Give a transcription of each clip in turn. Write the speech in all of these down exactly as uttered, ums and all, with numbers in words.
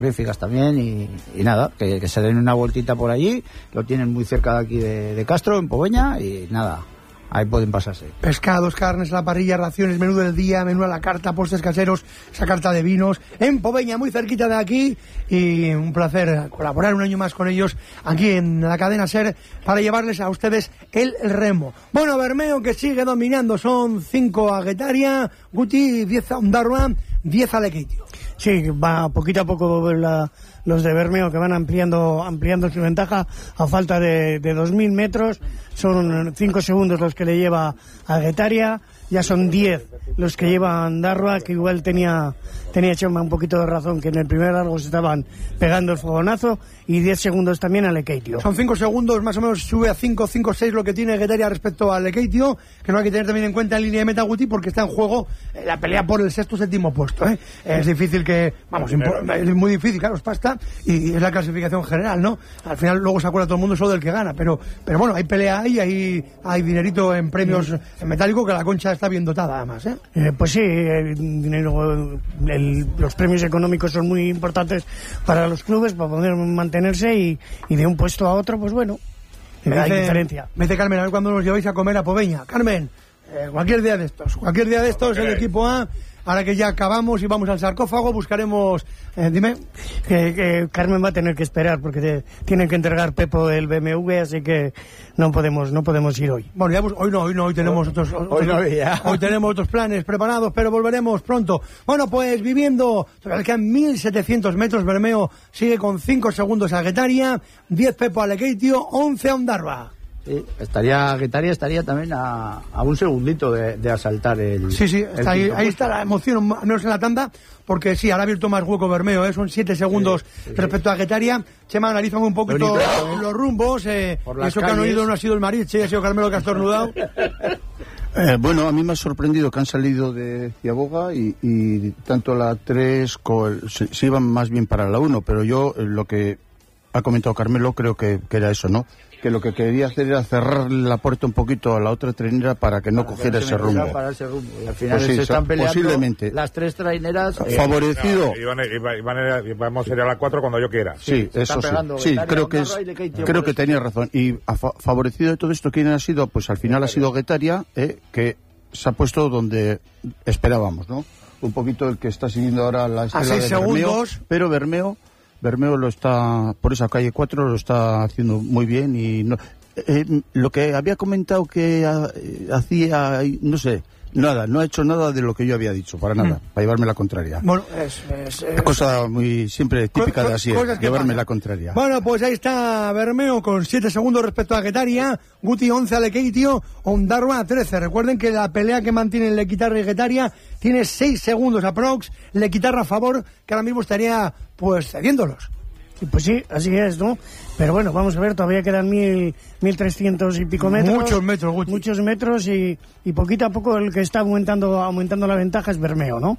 Magníficas también y, y nada, que, que se den una vueltita por allí, lo tienen muy cerca de aquí de, de Castro, en Pobeña, y nada, ahí pueden pasarse. Pescados, carnes a la parrilla, raciones, menú del día, menú a la carta, postres caseros, esa carta de vinos, en Pobeña, muy cerquita de aquí, y un placer colaborar un año más con ellos aquí en la cadena SER para llevarles a ustedes el remo. Bueno, Bermeo que sigue dominando, son cinco a Guetaria, Guti, diez a Ondarroa, diez a Lekeitio. Sí, va poquito a poco la, los de Bermeo que van ampliando ampliando su ventaja a falta de, de dos mil metros. Son cinco segundos los que le lleva a Guetaria, ya son diez los que lleva a Ondarroa, que igual tenía tenía Chema un poquito de razón, que en el primer largo se estaban pegando el fogonazo, y diez segundos también a Lekeitio. Son cinco segundos, más o menos sube a cinco, cinco, seis lo que tiene Guetaria respecto a Lekeitio, que no hay que tener también en cuenta en línea de meta, Guti, porque está en juego la pelea por el sexto séptimo puesto, ¿eh? Es difícil que, vamos, es muy difícil, claro, es pasta, y es la clasificación general, ¿no? Al final luego se acuerda todo el mundo solo del que gana, pero pero bueno, hay pelea ahí, hay, hay dinerito en premios sí. En metálico, que la Concha está bien dotada además, ¿eh? eh pues sí, el dinero, el, los premios económicos son muy importantes para los clubes, para poder mantenerse, y, y de un puesto a otro, pues bueno, me hay dice, diferencia. Me dice Carmen, a ver cuándo nos lleváis a comer a Pobeña. Carmen, eh, cualquier día de estos, cualquier día de estos, el equipo A, ahora que ya acabamos y vamos al sarcófago, buscaremos, eh, dime. Que, que Carmen va a tener que esperar, porque te, tienen que entregar Pepo el B M W, así que no podemos no podemos ir hoy. Bueno, ya, pues, hoy no, hoy no, hoy tenemos otros, otros hoy, no, ya. hoy tenemos otros planes preparados, pero volveremos pronto. Bueno, pues viviendo, todavía quedan mil setecientos metros, Bermeo sigue con cinco segundos a Guetaria, diez Pepo a Lekeitio, once a Ondarroa. Sí, estaría Guetaria estaría también a, a un segundito de, de asaltar el. Sí, sí, está el ahí, ahí está la emoción, no es en la tanda, porque sí, ahora ha abierto más hueco Bermeo, ¿eh? Son siete segundos sí, sí, respecto a Guetaria. Chema, analizan un poquito bonito, ¿eh? Los rumbos, eh, eso calles. Que han oído no ha sido el Mariche, ha sido Carmelo que ha estornudado. Eh, bueno, a mí me ha sorprendido que han salido de Ciaboga y, y tanto la tres co- se, se iban más bien para la uno, pero yo eh, lo que ha comentado Carmelo creo que, que era eso, ¿no? Que lo que quería hacer era cerrar la puerta un poquito a la otra trainera para que no para cogiera que ese rumbo. Para ese rumbo. Y al final pues sí, se están peleando posiblemente. Las tres traineras. Eh, favorecido. No, iban, iban, iban, iban, vamos a ir a la cuatro cuando yo quiera. Sí, sí eso sí. Sí, creo que es, creo que tenía razón. Y a fa- favorecido de todo esto, ¿quién ha sido? Pues al final ha sido Guetaria, eh, que se ha puesto donde esperábamos, ¿no? Un poquito el que está siguiendo ahora la estrella de Bermeo, pero Bermeo Bermeo lo está, por esa calle cuatro, lo está haciendo muy bien y no, eh, lo que había comentado que ha, hacía, no sé, nada, no ha hecho nada de lo que yo había dicho, para nada, mm. para llevarme la contraria. Bueno, es... es, es cosa muy siempre típica co- de así, llevarme la contraria. Bueno, pues ahí está Bermeo con siete segundos respecto a Guetaria, Guti once a Lekeitio, Ondarroa trece. Recuerden que la pelea que mantienen Lequitarra y Guetaria tiene seis segundos aprox, Lequitarra a favor, que ahora mismo estaría pues cediéndolos. Sí, pues sí, así es, ¿no? Pero bueno, vamos a ver, todavía quedan mil, mil trescientos y pico metros. Muchos metros, Guti. Muchos metros y, y poquito a poco el que está aumentando aumentando la ventaja es Bermeo, ¿no?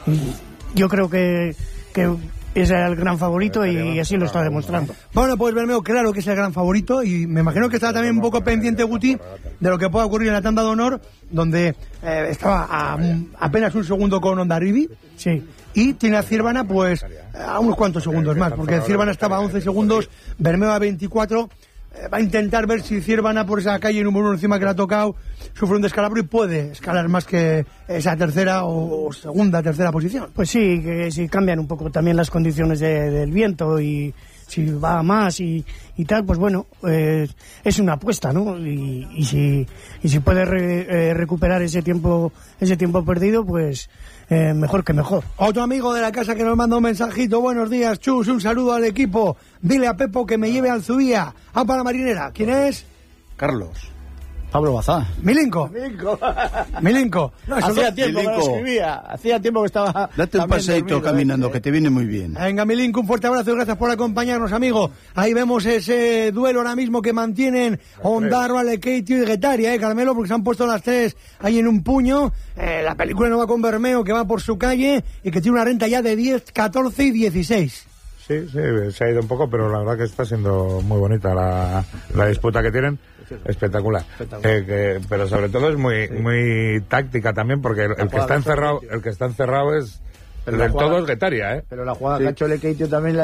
Y yo creo que, que es el gran favorito y así lo está demostrando. Bueno, pues Bermeo, claro que es el gran favorito y me imagino que está también un poco pendiente, Guti, de lo que pueda ocurrir en la tanda de honor, donde eh, estaba a, apenas un segundo con Hondarribi. Sí. Y tiene a Cirvana, pues, a unos cuantos segundos más, porque Cirvana estaba a once segundos, Bermeo a veinticuatro. Eh, va a intentar ver si Cirvana, por esa calle número uno encima que le ha tocado, sufre un descalabro y puede escalar más que esa tercera o, o segunda, tercera posición. Pues sí, que si cambian un poco también las condiciones de, del viento y si va más y, y tal, pues bueno, eh, es una apuesta, ¿no? Y, y si y si puede re, eh, recuperar ese tiempo ese tiempo perdido, pues eh, mejor que mejor. Otro amigo de la casa que nos manda un mensajito. Buenos días, Chus, un saludo al equipo. Dile a Pepo que me lleve al Zubía. A para la marinera. ¿Quién es? Carlos. Pablo Bazá. Milinko. Milinko. Milinko. No, hacía tiempo Milinko. que lo escribía. Hacía tiempo que estaba. Date un paseito caminando, ¿eh? Que te viene muy bien. Venga, Milinko, un fuerte abrazo y gracias por acompañarnos, amigo. Ahí vemos ese duelo ahora mismo que mantienen Ondarroa, Lekeitio y Guetaria, ¿eh, Carmelo? Porque se han puesto las tres ahí en un puño. Eh, la película no va con Bermeo, que va por su calle y que tiene una renta ya de diez, catorce y dieciséis. Sí, sí, se ha ido un poco, pero la verdad que está siendo muy bonita la, la disputa que tienen. Espectacular. Espectacular. Eh, que, pero sobre todo es muy, sí. muy táctica también, porque el, el que está encerrado, el que está encerrado es el del todo es Guetaria, ¿eh? Pero la jugada sí. que ha hecho Lekeitio también la